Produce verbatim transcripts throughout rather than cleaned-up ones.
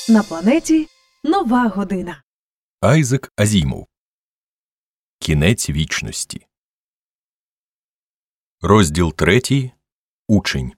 На планеті нова година. Айзек Азімов. Кінець вічності. Розділ третій. Учень.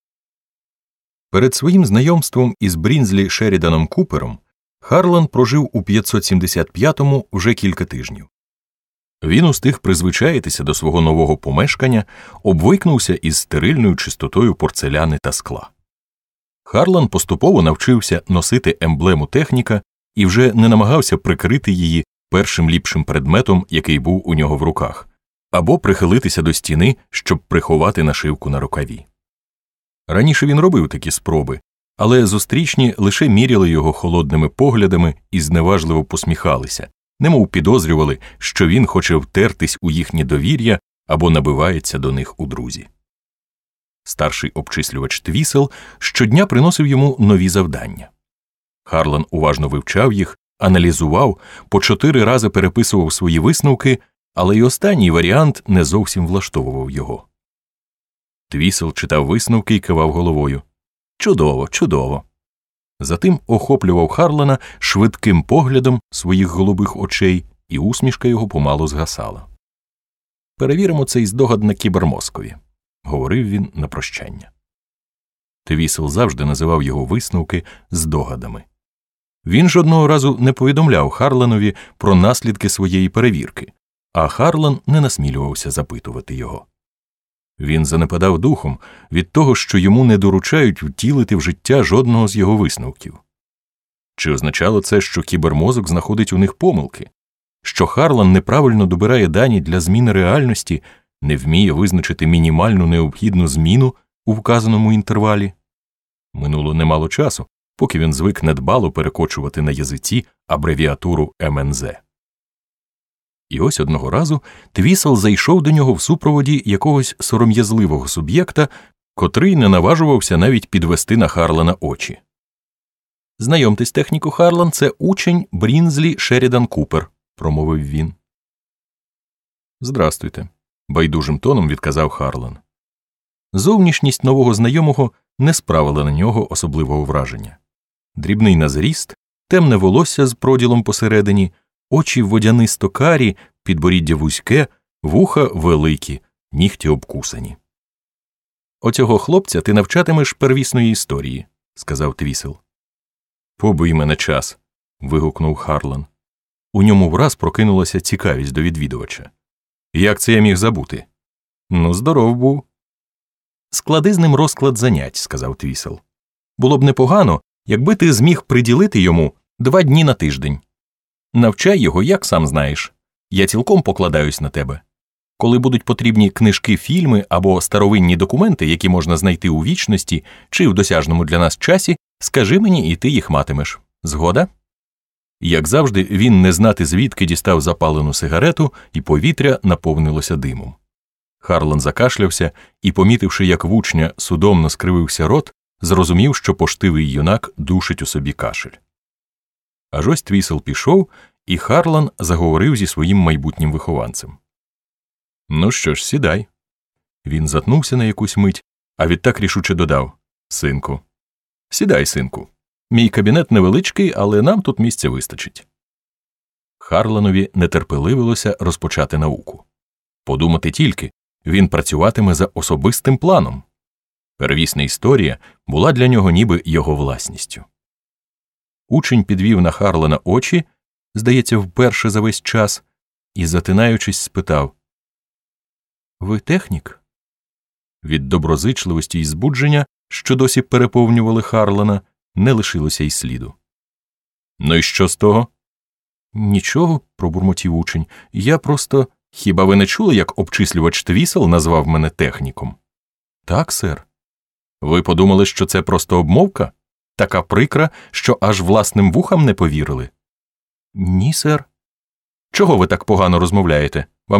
Перед своїм знайомством із Брінзлі Шеріданом Купером Харлан прожив у п'ятсот сімдесят п'ятому вже кілька тижнів. Він устиг призвичаїтися до свого нового помешкання, обвикнувся із стерильною чистотою порцеляни та скла. Харлан поступово навчився носити емблему техніка і вже не намагався прикрити її першим ліпшим предметом, який був у нього в руках, або прихилитися до стіни, щоб приховати нашивку на рукаві. Раніше він робив такі спроби, але зустрічні лише міряли його холодними поглядами і зневажливо посміхалися, немов підозрювали, що він хоче втертись у їхнє довір'я або набивається до них у друзі. Старший обчислювач Твісел щодня приносив йому нові завдання. Харлан уважно вивчав їх, аналізував, по чотири рази переписував свої висновки, але й останній варіант не зовсім влаштовував його. Твісел читав висновки і кивав головою. Чудово, чудово. Затим охоплював Харлана швидким поглядом своїх голубих очей, і усмішка його помалу згасала. «Перевіримо цей здогад на кібермозкові», – говорив він на прощання. Твісел завжди називав його висновки здогадами. Він ж одного разу не повідомляв Харланові про наслідки своєї перевірки, а Харлан не насмілювався запитувати його. Він занепадав духом від того, що йому не доручають втілити в життя жодного з його висновків. Чи означало це, що кібермозок знаходить у них помилки? Що Харлан неправильно добирає дані для зміни реальності, не вміє визначити мінімальну необхідну зміну у вказаному інтервалі? Минуло немало часу, поки він звик недбало перекочувати на язиці абревіатуру ем ен зет. І ось одного разу Твісел зайшов до нього в супроводі якогось сором'язливого суб'єкта, котрий не наважувався навіть підвести на Харлана очі. «Знайомтесь, техніку Харлан, це учень Брінзлі Шерідан Купер», – промовив він. «Здрастуйте», – байдужим тоном відказав Харлан. Зовнішність нового знайомого не справила на нього особливого враження. Дрібний на зріст, темне волосся з проділом посередині, очі водянисто-карі, підборіддя вузьке, вуха великі, нігті обкусані. «Оцього хлопця ти навчатимеш первісної історії», – сказав Твісел. «Побий мене час», – вигукнув Харлан. У ньому враз прокинулася цікавість до відвідувача. «Як це я міг забути?» «Ну, здоров був». «Склади з ним розклад занять», – сказав Твісел. «Було б непогано, якби ти зміг приділити йому два дні на тиждень. Навчай його, як сам знаєш. Я цілком покладаюсь на тебе. Коли будуть потрібні книжки, фільми або старовинні документи, які можна знайти у вічності чи в досяжному для нас часі, скажи мені, і ти їх матимеш. Згода?» Як завжди, він не знати звідки дістав запалену сигарету, і повітря наповнилося димом. Харлан закашлявся і, помітивши, як в учня судомно скривився рот, зрозумів, що поштивий юнак душить у собі кашель. Аж ось Твісел пішов, і Харлан заговорив зі своїм майбутнім вихованцем. «Ну що ж, сідай». Він затнувся на якусь мить, а відтак рішуче додав: «Синку». «Сідай, синку. Мій кабінет невеличкий, але нам тут місця вистачить». Харланові нетерпеливилося розпочати науку. Подумати тільки, він працюватиме за особистим планом. Первісна історія була для нього ніби його власністю. Учень підвів на Харлана очі, здається, вперше за весь час, і, затинаючись, спитав: «Ви технік?» Від доброзичливості і збудження, що досі переповнювали Харлана, не лишилося й сліду. «Ну і що з того?» «Нічого», – пробурмотів учень, – «я просто…» «Хіба ви не чули, як обчислювач Твісел назвав мене техніком?» «Так, сер». «Ви подумали, що це просто обмовка? Така прикра, що аж власним вухам не повірили?» «Ні, сер». «Чого ви так погано розмовляєте?